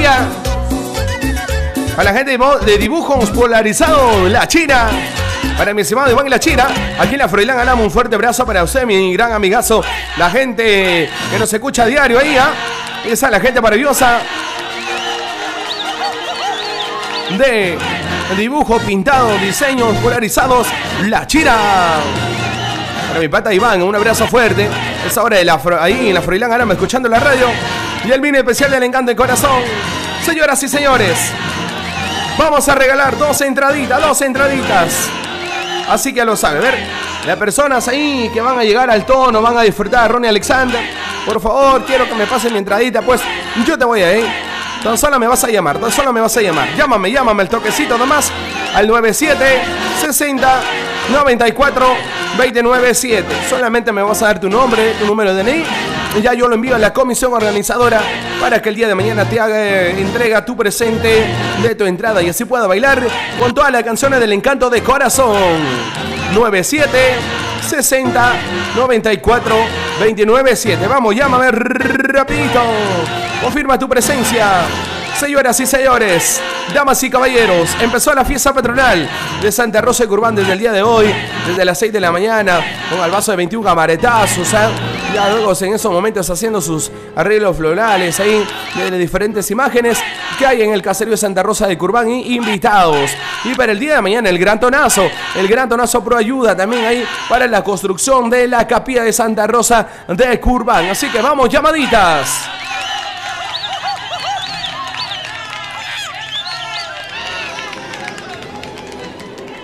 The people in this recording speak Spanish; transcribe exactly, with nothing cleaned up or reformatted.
día. A la gente de dibujos polarizados, La China. Para mi estimado Iván y La China, aquí en la Froilán ganamos un fuerte abrazo para usted, mi gran amigazo. La gente que nos escucha a diario ahí, ¿ah? ¿eh? Esa es la gente maravillosa de dibujo pintado, diseños polarizados, La China. Para mi pata Iván, un abrazo fuerte. Es hora de la ahí en la Froilán ganamos escuchando la radio. Y el mini especial del Encanto de Corazón. Señoras y señores, vamos a regalar dos entraditas, dos entraditas. Así que ya lo sabe, ver, las personas ahí que van a llegar al tono, van a disfrutar a Ronnie Alexander. Por favor, quiero que me pasen mi entradita, pues yo te voy a ir. Tan solo me vas a llamar, tan solo me vas a llamar. Llámame, llámame el toquecito nomás al nueve siete sesenta noventa y cuatro veintinueve siete. Solamente me vas a dar tu nombre, tu número de D N I. Y ya yo lo envío a la comisión organizadora para que el día de mañana te haga eh, entrega tu presente de tu entrada y así pueda bailar con todas las canciones del Encanto de Corazón. nueve siete sesenta noventa y cuatro veintinueve siete. Vamos, llámame rapidito. Confirma tu presencia. Señoras y señores, damas y caballeros, empezó la fiesta patronal de Santa Rosa de Curbán desde el día de hoy, desde las seis de la mañana, con el vaso de veintiún camaretazos, ¿eh? Ya luego en esos momentos haciendo sus arreglos florales ahí, de diferentes imágenes que hay en el caserío de Santa Rosa de Curbán y invitados. Y para el día de mañana el gran tonazo, el gran tonazo pro ayuda también ahí para la construcción de la capilla de Santa Rosa de Curbán. Así que vamos, llamaditas.